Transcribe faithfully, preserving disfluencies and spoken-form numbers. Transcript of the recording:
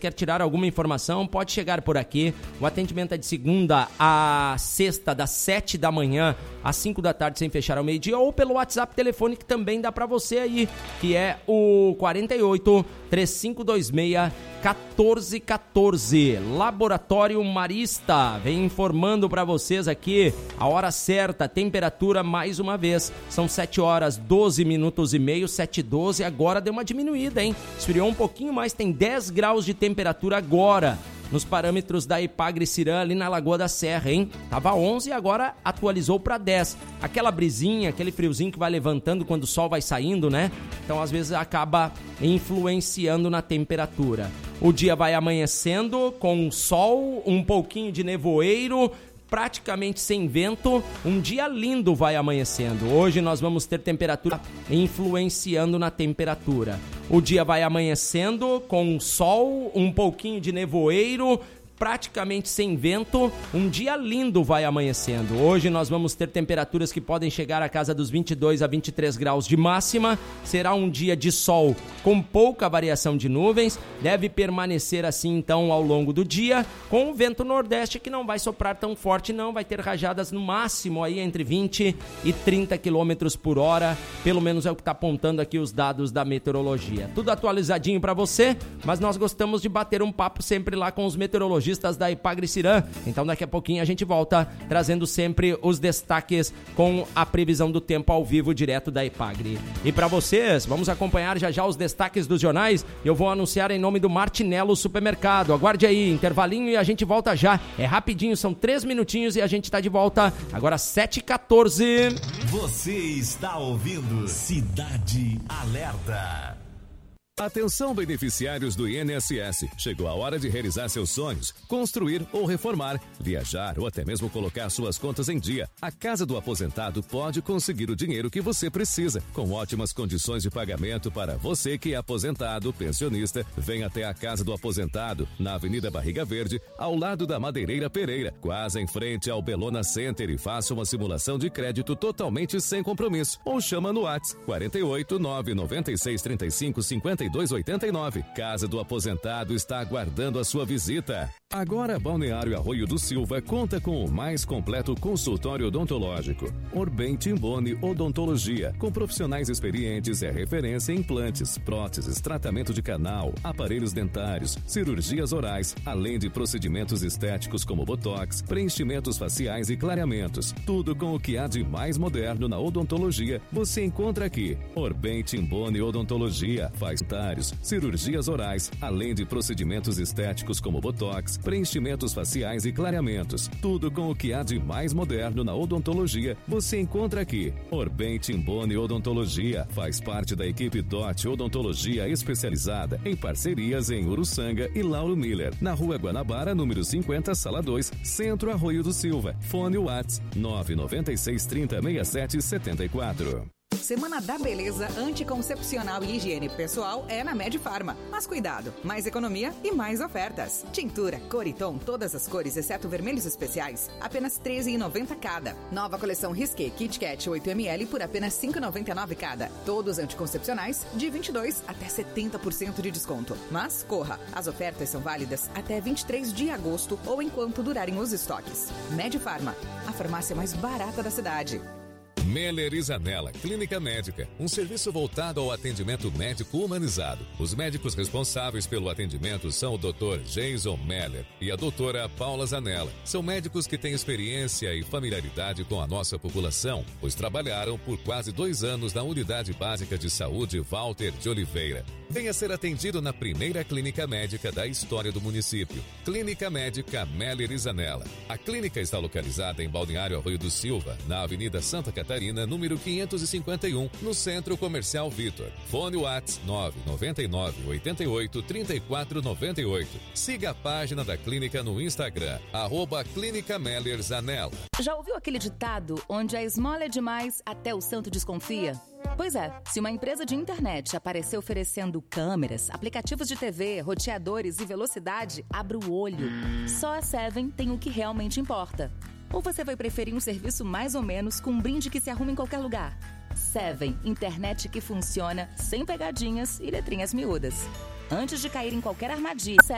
quer tirar alguma informação, pode chegar por aqui. O atendimento é de segunda a sexta, das sete da manhã às cinco da tarde, sem fechar ao meio-dia, ou pelo WhatsApp telefone que também dá para você aí, que é o quarenta e oito, três cinco dois seis, quatorze quatorze. Laboratório Marista vem informando para vocês aqui a hora certa, temperatura mais uma vez, são sete horas, doze minutos e meio, sete e doze, agora deu uma diminuída, hein? Esfriou um pouquinho mais, tem dez graus de temperatura agora, nos parâmetros da Ipagre-Cirã, ali na Lagoa da Serra, hein? Tava onze e agora atualizou para dez. Aquela brisinha, aquele friozinho que vai levantando quando o sol vai saindo, né? Então, às vezes, acaba influenciando na temperatura. O dia vai amanhecendo com sol, um pouquinho de nevoeiro, praticamente sem vento, um dia lindo vai amanhecendo. Hoje nós vamos ter temperatura influenciando na temperatura. O dia vai amanhecendo com sol, um pouquinho de nevoeiro, praticamente sem vento, um dia lindo vai amanhecendo. Hoje nós vamos ter temperaturas que podem chegar à casa dos vinte e dois a vinte e três graus de máxima. Será um dia de sol com pouca variação de nuvens, deve permanecer assim então ao longo do dia, com o vento nordeste que não vai soprar tão forte, não, vai ter rajadas no máximo aí entre vinte e trinta quilômetros por hora, pelo menos é o que está apontando aqui os dados da meteorologia. Tudo atualizadinho para você, mas nós gostamos de bater um papo sempre lá com os meteorologistas da Ipagre-Cirã, então daqui a pouquinho a gente volta trazendo sempre os destaques com a previsão do tempo ao vivo direto da Ipagre. E para vocês, vamos acompanhar já já os destaques dos jornais. Eu vou anunciar em nome do Martinello Supermercado. Aguarde aí, intervalinho e a gente volta já. É rapidinho, são três minutinhos e a gente está de volta agora sete e quatorze. Você está ouvindo Cidade Alerta. Atenção, beneficiários do I N S S. Chegou a hora de realizar seus sonhos, construir ou reformar, viajar ou até mesmo colocar suas contas em dia. A Casa do Aposentado pode conseguir o dinheiro que você precisa, com ótimas condições de pagamento para você que é aposentado, pensionista. Venha até a Casa do Aposentado, na Avenida Barriga Verde, ao lado da Madeireira Pereira, quase em frente ao Belona Center, e faça uma simulação de crédito totalmente sem compromisso. Ou chama no WhatsApp quarenta e oito, nove nove seis, trinta e cinco, cinquenta e dois oitenta e nove. Casa do Aposentado está aguardando a sua visita. Agora, Balneário Arroio do Silva conta com o mais completo consultório odontológico. Orbem Timboni Odontologia, com profissionais experientes, é referência em implantes, próteses, tratamento de canal, aparelhos dentários, cirurgias orais, além de procedimentos estéticos como botox, preenchimentos faciais e clareamentos. Tudo com o que há de mais moderno na odontologia você encontra aqui. Orbem Timboni Odontologia faz dentários, cirurgias orais, além de procedimentos estéticos como botox, preenchimentos faciais e clareamentos. Tudo com o que há de mais moderno na odontologia você encontra aqui. Orbem Timboni Odontologia faz parte da equipe D O T Odontologia Especializada, em parcerias em Uruçanga e Lauro Miller, na Rua Guanabara, número cinquenta, Sala dois, Centro Arroio do Silva. Fone WhatsApp nove nove seis, trinta, sessenta e sete, setenta e quatro. Semana da Beleza Anticoncepcional e Higiene Pessoal é na Medifarma. Mas cuidado, mais economia e mais ofertas. Tintura, Coriton, todas as cores, exceto vermelhos especiais, apenas treze reais e noventa centavos cada. Nova coleção Risqué Kit Kat oito mililitros por apenas cinco reais e noventa e nove centavos cada. Todos anticoncepcionais de vinte e dois por cento até setenta por cento de desconto. Mas corra, as ofertas são válidas até vinte e três de agosto ou enquanto durarem os estoques. Medifarma, a farmácia mais barata da cidade. Meller e Zanella Clínica Médica, um serviço voltado ao atendimento médico humanizado. Os médicos responsáveis pelo atendimento são o doutor Jason Meller e a doutora Paula Zanella. São médicos que têm experiência e familiaridade com a nossa população, pois trabalharam por quase dois anos na Unidade Básica de Saúde Walter de Oliveira. Venha ser atendido na primeira clínica médica da história do município. Clínica Médica Meller e Zanella. A clínica está localizada em Balneário Arroio do Silva, na Avenida Santa Catarina, número quinhentos e cinquenta e um, no Centro Comercial Vitor. Fone WhatsApp nove nove nove, oito oito, três quatro nove oito. Siga a página da clínica no Instagram, arroba Clínica Meller Zanella. Já ouviu aquele ditado onde a esmola é demais, até o santo desconfia? Pois é, se uma empresa de internet aparecer oferecendo câmeras, aplicativos de T V, roteadores e velocidade, abra o olho. Só a Seven tem o que realmente importa. Ou você vai preferir um serviço mais ou menos com um brinde que se arruma em qualquer lugar? Seven, internet que funciona, sem pegadinhas e letrinhas miúdas. Antes de cair em qualquer armadilha...